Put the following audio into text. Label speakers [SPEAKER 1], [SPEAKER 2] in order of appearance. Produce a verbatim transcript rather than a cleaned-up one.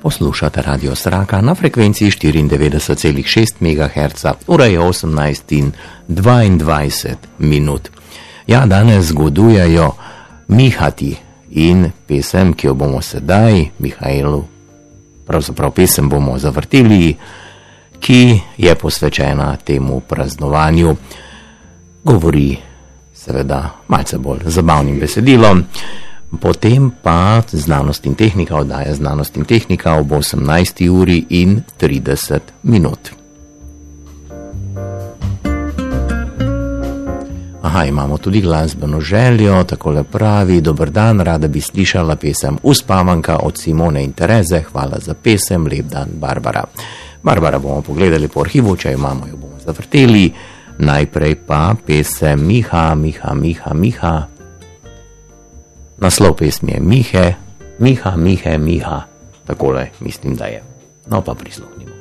[SPEAKER 1] Poslušate Radio Sraka na frekvenciji štiriindevetdeset celih šest megaherca, ura je osemnajst in dvaindvajset minut. Ja, danes zgodujejo Mihati in pesem, ki jo bomo sedaj Mihajlu, pravzaprav pesem bomo zavrteli, ki je posvečena temu praznovanju. Govori seveda malce bolj zabavnim besedilom. Potem pa Znanost in tehnika, oddaja Znanost in tehnika ob osemnajsti uri in trideset minut. Aha, imamo tudi glasbeno željo, takole pravi: dober dan, rada bi slišala pesem Uspavanka od Simone in Tereze, hvala za pesem, lep dan, Barbara. Barbara bomo pogledali po arhivu, če jo imamo, jo bomo zavrteli. Najprej pa pesem Miha, Miha, Miha, Miha. Naslov pesmi je Mihe, Miha, Mihe, Miha. Takole mislim, da je. No pa prisluhnimo.